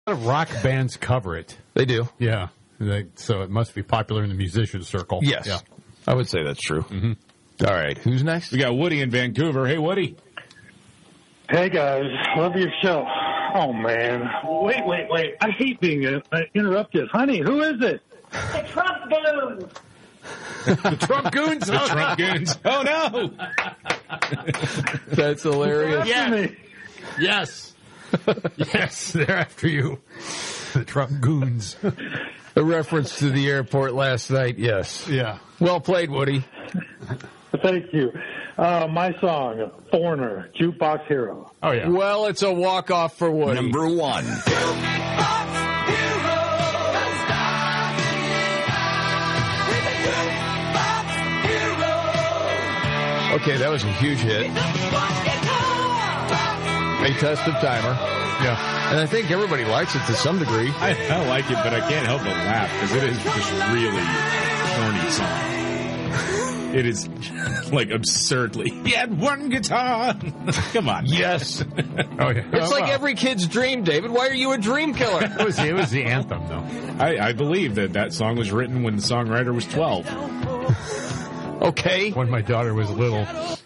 A lot of rock bands cover it. They do. Yeah. So it must be popular in the musician circle. Yes. Yeah. I would say that's true. Mm-hmm. All right. Who's next? We got Woody in Vancouver. Hey, Woody. Hey, guys. Love your show. Oh, man. Wait. I hate being interrupted. Honey, who is it? The Trump Goons. The Trump Goons? The Trump Goons. Oh, no. That's hilarious. Yes. Yes, they're after you. The Trump Goons. A reference to the airport last night, yes. Yeah. Well played, Woody. Thank you. My song, Foreigner, Jukebox Hero. Oh, yeah. Well, it's a walk-off for Woody. Number 1. Okay, that was a huge hit. A test of timer. Yeah. And I think everybody likes it to some degree. I like it, but I can't help but laugh because it is just really corny song. It is like absurdly. He had one guitar. Come on. Yes. Oh, yeah. It's like every kid's dream, David. Why are you a dream killer? It was the anthem, though. I believe that song was written when the songwriter was 12. Okay. When my daughter was little,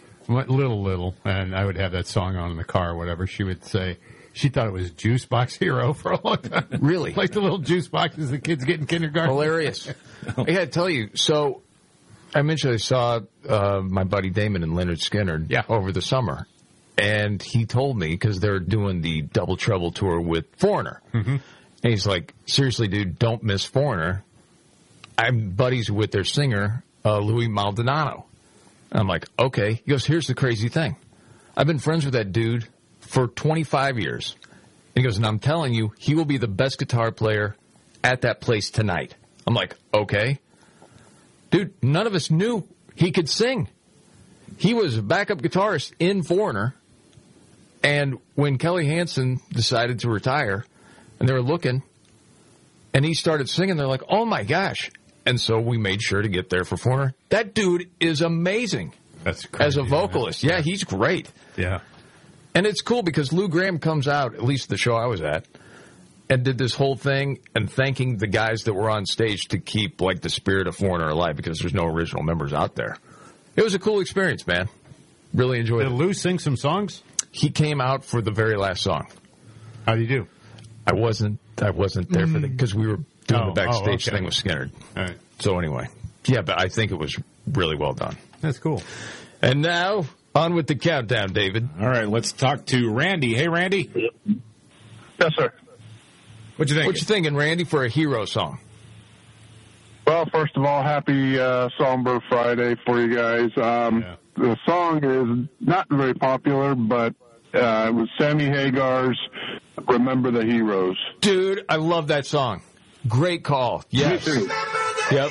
and I would have that song on in the car or whatever, she would say she thought it was Juice Box Hero for a long time. Really? Like the little juice boxes the kids get in kindergarten. Hilarious. I got to tell you, so I mentioned I saw my buddy Damon and Leonard Skinner over the summer, and he told me, because they're doing the Double Trouble tour with Foreigner, and he's like, seriously, dude, don't miss Foreigner. I'm buddies with their singer, Louis Maldonado. And I'm like, okay. He goes, here's the crazy thing. I've been friends with that dude for 25 years. And he goes, and I'm telling you, he will be the best guitar player at that place tonight. I'm like, okay. Dude, none of us knew he could sing. He was a backup guitarist in Foreigner. And when Kelly Hansen decided to retire, and they were looking, and he started singing, they're like, oh my gosh. And so we made sure to get there for Foreigner. That dude is amazing. That's crazy, as a vocalist. Yeah, he's great. Yeah. And it's cool because Lou Gramm comes out, at least the show I was at, and did this whole thing and thanking the guys that were on stage to keep like the spirit of Foreigner alive because there's no original members out there. It was a cool experience, man. Really enjoyed it. Did Lou sing some songs? He came out for the very last song. How did he do? I wasn't there for because we were doing the backstage thing with Skinner. All right. So anyway, yeah, but I think it was really well done. That's cool. And now, on with the countdown, David. All right, let's talk to Randy. Hey, Randy. Yes, sir. What you think? What you thinking, Randy, for a hero song? Well, first of all, happy Songbird Friday for you guys. The song is not very popular, but it was Sammy Hagar's Remember the Heroes. Dude, I love that song. Great call. Yes. Yep.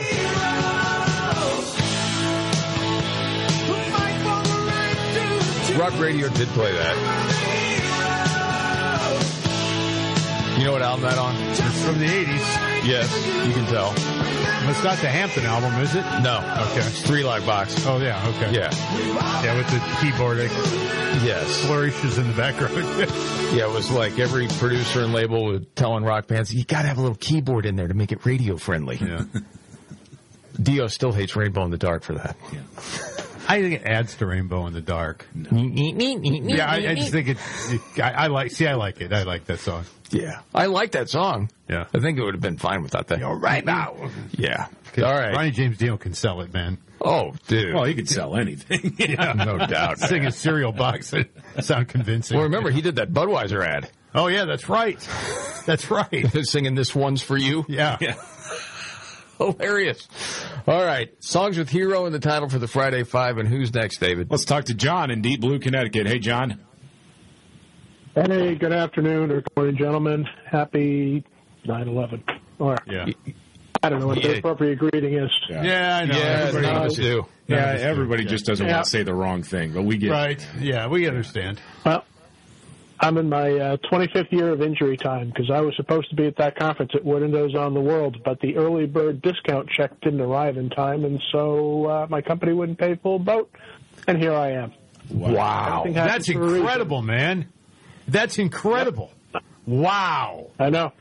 Rock Radio did play that. You know what album that on? It's from the 80s. Yes, you can tell. It's not the Hampton album, is it? No. Okay. It's 3 Live Box. Oh, yeah, okay. Yeah. Yeah, with the keyboard that Yes. flourishes in the background. Yeah, it was like every producer and label was telling rock bands, you got to have a little keyboard in there to make it radio friendly. Yeah. Dio still hates Rainbow in the Dark for that. Yeah. I think it adds to Rainbow in the Dark. Yeah, I just think I like it. I like that song. Yeah. I like that song. Yeah. I think it would have been fine without that. You're right now. Yeah. All right. Ronnie James Dio can sell it, man. Oh, dude. Well, he could sell anything. Yeah. No doubt. Sing a cereal box and sound convincing. Well, remember, he did that Budweiser ad. Oh, yeah, that's right. That's right. Singing This One's For You. Yeah. Hilarious. All right. Songs with Hero in the title for the Friday 5. And who's next, David? Let's talk to John in Deep Blue, Connecticut. Hey, John. Hey, good afternoon or good morning, gentlemen. Happy 9/11. Or I don't know what the appropriate greeting is. Yeah, I know. Yeah, none of us do. Yeah, everybody just doesn't want to say the wrong thing, but we get right. it. Yeah, we understand. Well, I'm in my 25th year of injury time because I was supposed to be at that conference at Windows on the World, but the early bird discount check didn't arrive in time, and so my company wouldn't pay full boat, and here I am. Wow. That's incredible, man. That's incredible. Yep. Wow. I know.